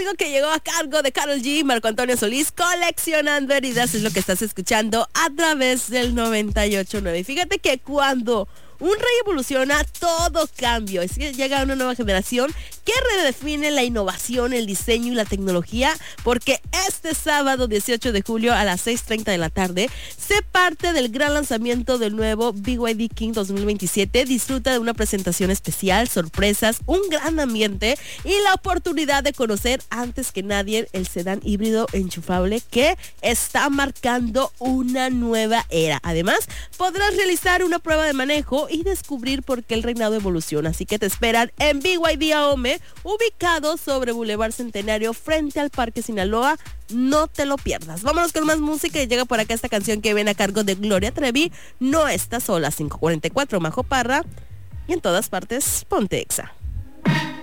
algo que llegó a cargo de Karol G, Marco Antonio Solís, Coleccionando Heridas, es lo que estás escuchando a través del 98.9. Y fíjate que cuando un rey evoluciona, todo cambia. Es que llega una nueva generación que redefine la innovación, el diseño y la tecnología, porque este sábado 18 de julio a las 6:30 de la tarde se parte del gran lanzamiento del nuevo BYD King 2027. Disfruta de una presentación especial, sorpresas, un gran ambiente y la oportunidad de conocer antes que nadie el sedán híbrido enchufable que está marcando una nueva era. Además, podrás realizar una prueba de manejo y descubrir por qué el reinado evoluciona. Así que te esperan en BYD Ahome, ubicado sobre Boulevard Centenario frente al Parque Sinaloa. No te lo pierdas. Vámonos con más música y llega por acá esta canción que viene a cargo de Gloria Trevi. No estás sola, 5:44, Majo Parra. Y en todas partes, ponte Exa.